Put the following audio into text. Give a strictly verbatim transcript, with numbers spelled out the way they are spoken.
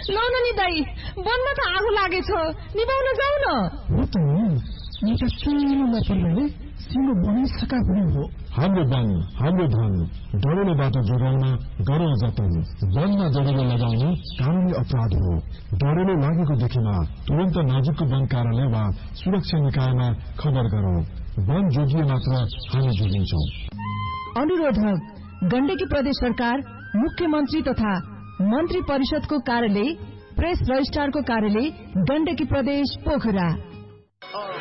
लौ न नि दाई, वनमा त आगो लागेछ, निभाउन जाऊ न। हो त एउटा चुलो नपर्ने सिङ्गो बनाइसका पनि हो। हाम्रो वन हाम्रो धन, डढेलोबाट जोगाउन गरौँ जतन। वनमा डढेलो लगाउनु कानूनी अपराध हो। डढेलो लागेको देखेमा तुरन्त नजिकको वन कार्यालय वा सुरक्षा निकायमा खबर गरौं। वन जोगिए मात्र हामी जोगिन्छौं। अनुरोधक गण्डकी प्रदेश सरकार, मुख्यमन्त्री तथा मन्त्री परिषदको कार्यालय, प्रेस रजिस्ट्रारको कार्यालय, गण्डकी प्रदेश पोखरा।